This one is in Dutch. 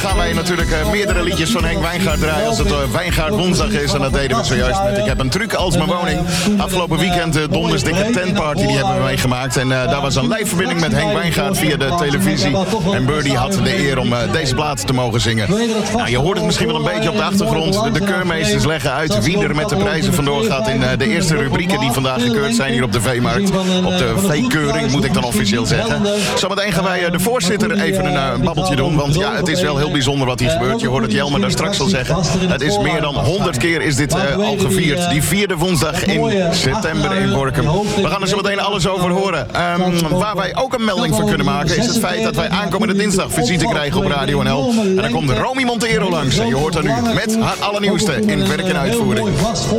gaan wij natuurlijk meerdere liedjes van Henk Wijngaard draaien als het Wijngaard woensdag is. En dat deden we zojuist met Ik heb een truc als mijn woning. Afgelopen weekend donders dikke tentparty, die hebben we meegemaakt. En daar was een liveverbinding met Henk Wijngaard via de televisie. En Birdie had de eer om deze plaat te mogen zingen. Nou, je hoort het misschien wel een beetje op de achtergrond. De keurmeesters leggen uit wie er met de prijzen vandoor gaat in de eerste rubrieken die vandaag gekeurd zijn hier op de Veemarkt. Op de veekeuring moet ik dan officieel zeggen. Zometeen gaan wij de voorzitter even een babbeltje doen. Want ja, het is wel heel bijzonder wat hier gebeurt. Je hoort het Jelmer daar straks al zeggen. Het is meer dan 100 keer is dit al gevierd. Die vierde woensdag in september in Borkum. We gaan er zo meteen alles over horen. Waar wij ook een melding van kunnen maken is het feit dat wij aankomende dinsdag visite krijgen op Radio NL. En dan komt Romy Montero langs. En je hoort haar nu met haar allernieuwste in werk en uitvoering.